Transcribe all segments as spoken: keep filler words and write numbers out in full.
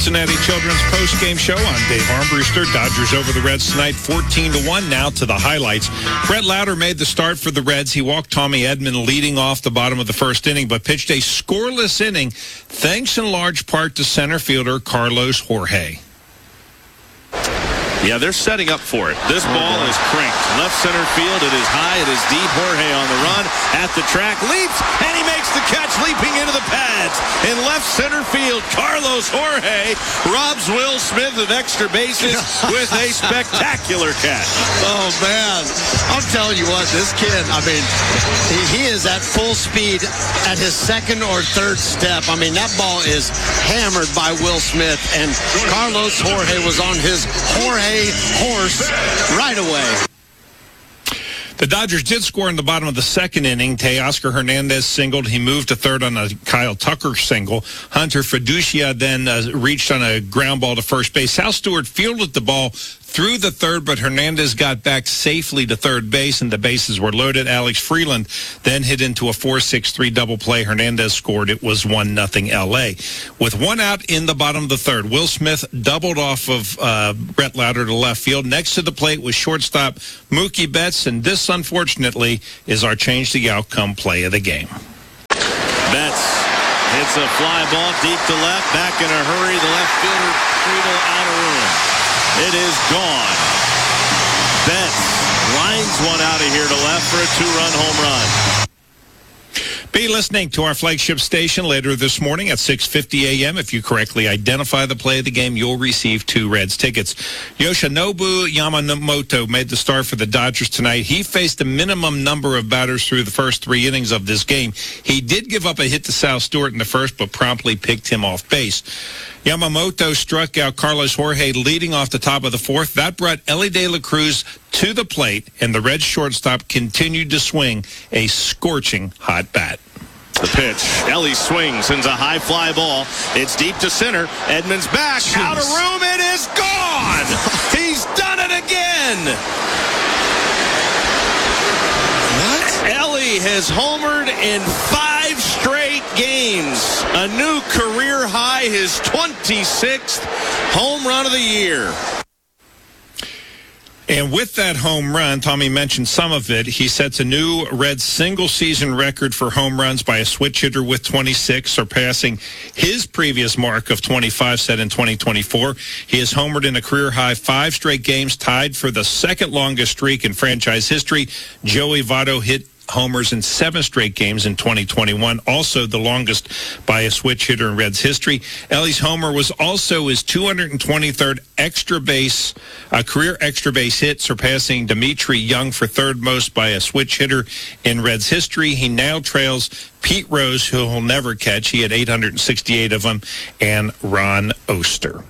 Cincinnati Children's post-game show. I'm Dave Armbruster. Dodgers over the Reds tonight, fourteen to one. Now to the highlights. Brett Lauder made the start for the Reds. He walked Tommy Edman leading off the bottom of the first inning, but pitched a scoreless inning, thanks in large part to center fielder Carlos Jorge. Yeah, they're setting up for it. This ball is cranked. Left center field. It is high. It is deep. Jorge on the run. At the track. Leaps. And he makes the catch, leaping into the pads. In left center field, Carlos Jorge robs Will Smith of extra bases with a spectacular catch. Oh, man. I'm telling you what, this kid, I mean, he, he is at full speed at his second or third step. I mean, that ball is hammered by Will Smith. And Carlos Jorge was on his Jorge horse right away. The Dodgers did score in the bottom of the second inning. Teoscar Hernandez singled. He moved to third on a Kyle Tucker single. Hunter Fiducia then uh, reached on a ground ball to first base. Sal Stewart fielded the ball through the third, but Hernandez got back safely to third base, and the bases were loaded. Alex Freeland then hit into a four six three double play. Hernandez scored. It was one nothing L A. With one out in the bottom of the third, Will Smith doubled off of uh, Brett Lauder to left field. Next to the plate was shortstop Mookie Betts, and this, unfortunately, is our change the outcome play of the game. Betts hits a fly ball deep to left. Back in a hurry. The left fielder, Friedel, out of room. It is gone. Betts lines one out of here to left for a two-run home run. Be listening to our flagship station later this morning at six fifty a.m. If you correctly identify the play of the game, you'll receive two Reds tickets. Yoshinobu Yamamoto made the start for the Dodgers tonight. He faced a minimum number of batters through the first three innings of this game. He did give up a hit to Sal Stewart in the first, but promptly picked him off base. Yamamoto struck out Carlos Jorge leading off the top of the fourth. That brought Elly De La Cruz to the plate, and the Reds shortstop continued to swing a scorching hot bat. The pitch. Elly swings, sends a high fly ball. It's deep to center. Edman's back. Jeez. Out of room. It is gone. He's done it again. What? Elly has homered in five straight games. A new career high, his twenty-sixth home run of the year. And with that home run, Tommy mentioned some of it, he sets a new Reds single-season record for home runs by a switch hitter with twenty-six, surpassing his previous mark of twenty-five set in twenty twenty-four. He has homered in a career-high five straight games, tied for the second-longest streak in franchise history. Joey Votto hit homers in seven straight games in twenty twenty-one, also the longest by a switch hitter in Reds history. Elly's homer was also his two hundred twenty-third extra base, uh, career extra base hit, surpassing Dimitri Young for third most by a switch hitter in Reds history. He now trails Pete Rose, who he'll never catch. He had eight hundred sixty-eight of them, and Ron Oster.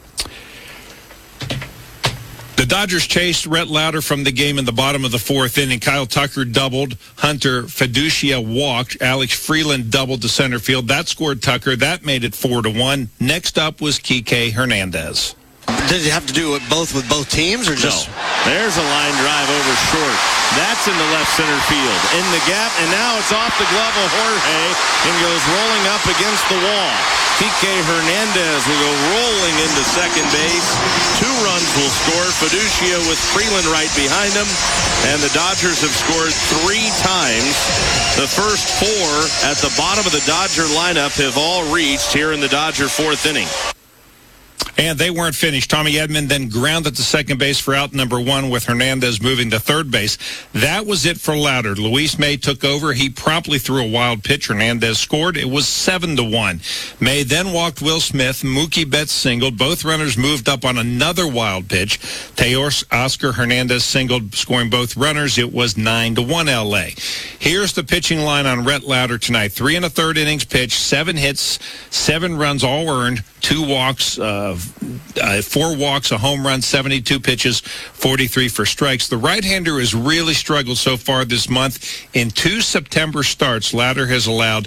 The Dodgers chased Brett Lauder from the game in the bottom of the fourth inning. Kyle Tucker doubled. Hunter Fiducia walked. Alex Freeland doubled to center field. That scored Tucker. That made it four to one. Next up was Kike Hernandez. Did you have to do it both with both teams, or just? No. There's a line drive over short. That's in the left center field. In the gap, and now it's off the glove of Jorge and goes rolling up against the wall. Kike Hernandez will go rolling into second base. Two runs will score. Fiducia with Freeland right behind him. And the Dodgers have scored three times. The first four at the bottom of the Dodger lineup have all reached here in the Dodger fourth inning. And they weren't finished. Tommy Edman then grounded to second base for out number one, with Hernandez moving to third base. That was it for Lauder. Luis May took over. He promptly threw a wild pitch. Hernandez scored. It was seven to one. May then walked Will Smith. Mookie Betts singled. Both runners moved up on another wild pitch. Teoscar Hernandez singled, scoring both runners. It was nine to one L A. Here's the pitching line on Brett Lauder tonight. Three and a third innings pitched, seven hits, seven runs all earned, two walks, uh, uh, four walks, a home run, seventy-two pitches, forty-three for strikes. The right-hander has really struggled so far this month. In two September starts, Lauder has allowed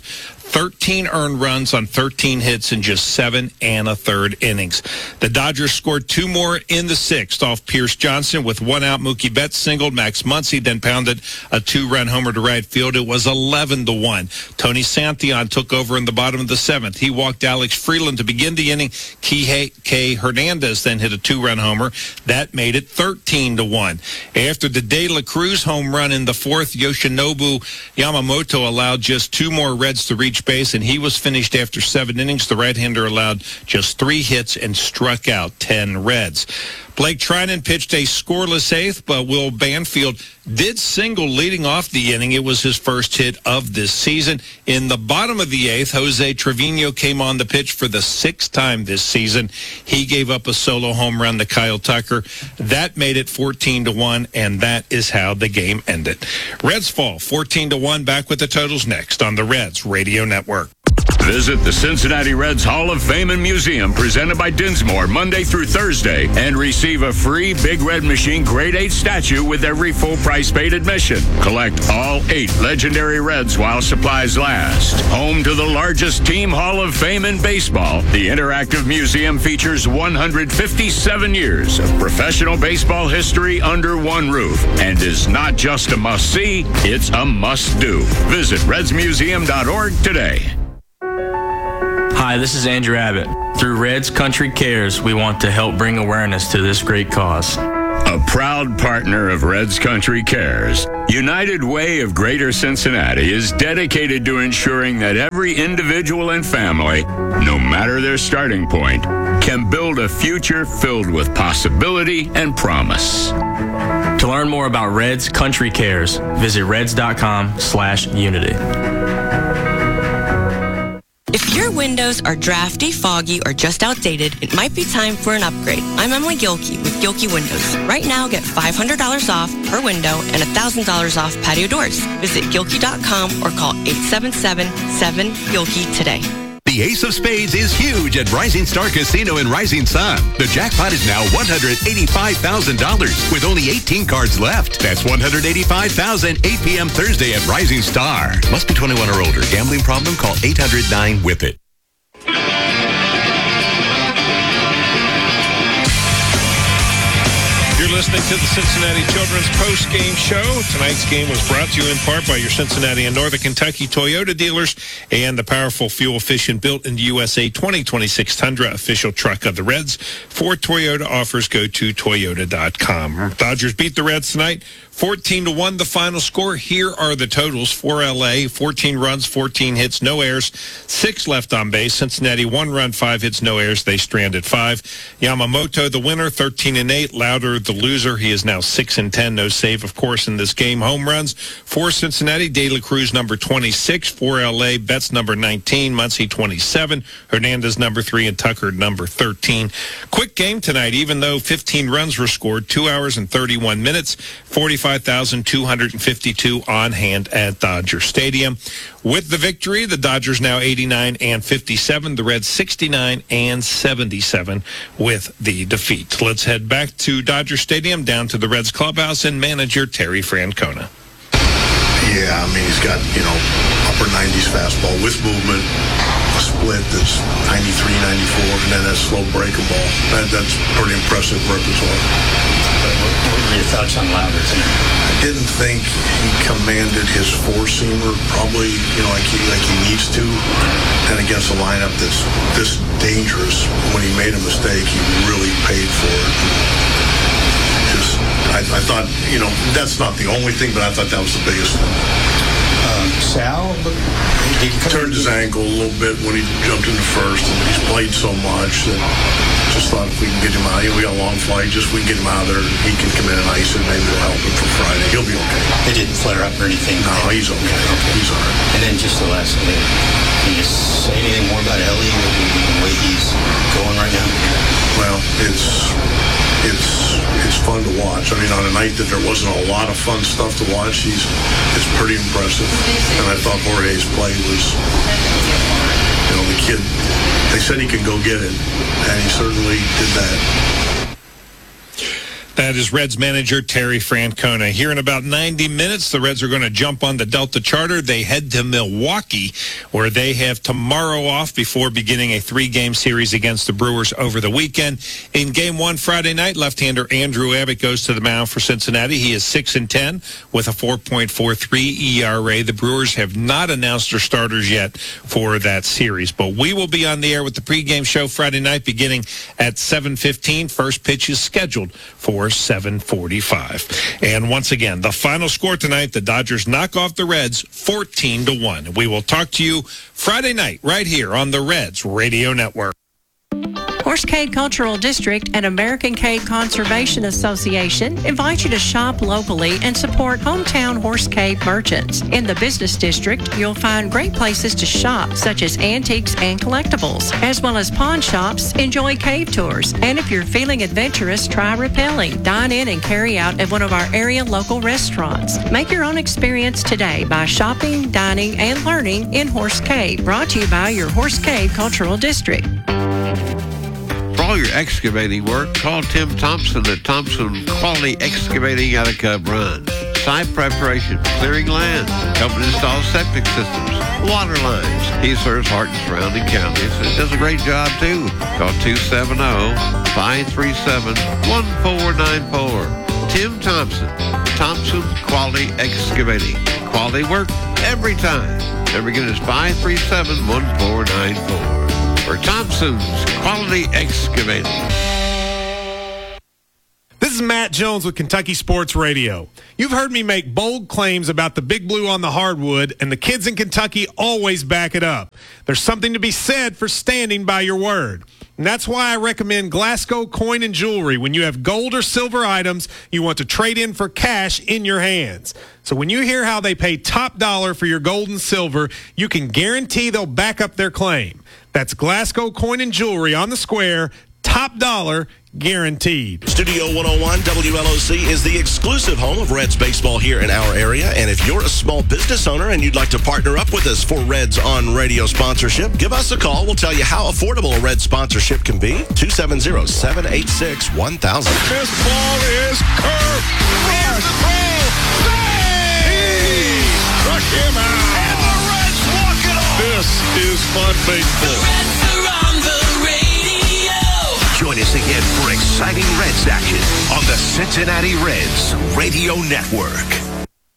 thirteen earned runs on thirteen hits in just seven and a third innings. The Dodgers scored two more in the sixth off Pierce Johnson with one out. Mookie Betts singled. Max Muncy then pounded a two-run homer to right field. It was eleven to one. Tony Santillan took over in the bottom of the seventh. He walked Alex Freeland to begin the inning. Kike Hernandez then hit a two-run homer. That made it thirteen to one. After the De La Cruz home run in the fourth, Yoshinobu Yamamoto allowed just two more Reds to reach base, and he was finished after seven innings. The right-hander allowed just three hits and struck out ten Reds. Blake Trinan pitched a scoreless eighth, but Will Banfield did single leading off the inning. It was his first hit of this season. In the bottom of the eighth, Jose Trevino came on the pitch for the sixth time this season. He gave up a solo home run to Kyle Tucker. That made it fourteen to one, and that is how the game ended. Reds fall fourteen to one. Back with the totals next on the Reds Radio Network. Visit the Cincinnati Reds Hall of Fame and Museum presented by Dinsmore Monday through Thursday and receive a free Big Red Machine Grade eight statue with every full price paid admission. Collect all eight legendary Reds while supplies last. Home to the largest team Hall of Fame in baseball, the interactive museum features one hundred fifty-seven years of professional baseball history under one roof and is not just a must-see, it's a must-do. Visit reds museum dot org today. Hi, this is Andrew Abbott. Through Reds Country Cares, we want to help bring awareness to this great cause. A proud partner of Reds Country Cares, United Way of Greater Cincinnati is dedicated to ensuring that every individual and family, no matter their starting point, can build a future filled with possibility and promise. To learn more about Reds Country Cares, visit reds.com slash unity. If your windows are drafty, foggy, or just outdated, it might be time for an upgrade. I'm Emily Gilkey with Gilkey Windows. Right now, get five hundred dollars off per window and one thousand dollars off patio doors. Visit Gilkey dot com or call eight seven seven, seven, Gilkey today. The Ace of Spades is huge at Rising Star Casino in Rising Sun. The jackpot is now one hundred eighty-five thousand dollars with only eighteen cards left. That's one hundred eighty-five thousand dollars, eight p.m. Thursday at Rising Star. Must be twenty-one or older. Gambling problem? Call eight hundred nine whip it. You're listening to the Cincinnati Children's Post-Game Show. Tonight's game was brought to you in part by your Cincinnati and Northern Kentucky Toyota dealers and the powerful, fuel-efficient, built in the U S A twenty twenty-six Tundra, official truck of the Reds. For Toyota offers, go to toyota dot com. Dodgers beat the Reds tonight, fourteen to one the final score. Here are the totals for L A. fourteen runs, fourteen hits, no errors, six left on base. Cincinnati, one run, five hits, no errors. They stranded five. Yamamoto, the winner, thirteen and eight. Lauder, the loser. He is now six and ten. No save, of course, in this game. Home runs for Cincinnati. De La Cruz, number twenty-six. For L A, Betts, number nineteen. Muncy, twenty-seven. Hernandez, number three. And Tucker, number thirteen. Quick game tonight, even though fifteen runs were scored. Two hours and thirty-one minutes. forty-five thousand two hundred fifty-two on hand at Dodger Stadium. With the victory, the Dodgers now eighty-nine and fifty-seven. The Reds sixty-nine and seventy-seven with the defeat. Let's head back to Dodger Stadium, down to the Reds clubhouse, and manager Terry Francona. Yeah, I mean, he's got, you know, upper nineties fastball with movement, a split that's ninety-three, ninety-four, and then that slow breaking ball. That, that's pretty impressive repertoire. What were your thoughts on Lauder tonight? I didn't think he commanded his four-seamer probably, you know, like he like he needs to. And against a lineup that's this dangerous, when he made a mistake, he really paid for it. Just, I, I thought, you know, that's not the only thing, but I thought that was the biggest thing. Um, Sal, he turned his ankle a little bit when he jumped into first, and he's played so much that just thought if we can get him out, you know, we got a long flight, just if we can get him out of there, he can come in and ice it, maybe it'll help him for Friday. He'll be okay. It didn't flare up or anything? No, he's okay. okay. He's all right. And then just the last thing, can you say anything more about Ellie, the way he's going right now? Well, it's it's it's fun to watch. I mean, on a night that there wasn't a lot of fun stuff to watch, he's it's pretty impressive. And I thought Jorge's play was, you know, the kid, they said he could go get it, and he certainly did that. That is Reds manager Terry Francona. Here in about ninety minutes, the Reds are going to jump on the Delta Charter. They head to Milwaukee, where they have tomorrow off before beginning a three-game series against the Brewers over the weekend. In Game one Friday night, left-hander Andrew Abbott goes to the mound for Cincinnati. He is six and ten with a four point four three E R A. The Brewers have not announced their starters yet for that series, but we will be on the air with the pregame show Friday night beginning at seven fifteen. First pitch is scheduled for seven forty-five. And once again, the final score tonight, the Dodgers knock off the Reds fourteen to one. We will talk to you Friday night right here on the Reds Radio Network. Horse Cave Cultural District and American Cave Conservation Association invite you to shop locally and support hometown Horse Cave merchants. In the business district, you'll find great places to shop, such as antiques and collectibles, as well as pawn shops. Enjoy cave tours, and if you're feeling adventurous, try rappelling. Dine in and carry out at one of our area local restaurants. Make your own experience today by shopping, dining, and learning in Horse Cave. Brought to you by your Horse Cave Cultural District. For all your excavating work, call Tim Thompson at Thompson Quality Excavating out of Cub Run. Site preparation, clearing land, helping install septic systems, water lines. He serves Hart and surrounding counties and does a great job too. Call two seven zero, five three seven, one four nine four. Tim Thompson, Thompson Quality Excavating. Quality work every time. Number again is five three seven, one four nine four. For Thompson's Quality Excavating. This is Matt Jones with Kentucky Sports Radio. You've heard me make bold claims about the Big Blue on the hardwood, and the kids in Kentucky always back it up. There's something to be said for standing by your word. And that's why I recommend Glasgow Coin and Jewelry when you have gold or silver items you want to trade in for cash in your hands. So when you hear how they pay top dollar for your gold and silver, you can guarantee they'll back up their claim. That's Glasgow Coin and Jewelry on the square, top dollar, guaranteed. Studio one oh one W L O C is the exclusive home of Reds baseball here in our area. And if you're a small business owner and you'd like to partner up with us for Reds on Radio sponsorship, give us a call. We'll tell you how affordable a Reds sponsorship can be. two seven zero, seven eight six, one thousand. This ball is curved. Here's the throw. He struck him out. And the Reds walk it off. This is fun baseball. The Reds are on the radio. Join us again for exciting Reds action on the Cincinnati Reds Radio Network.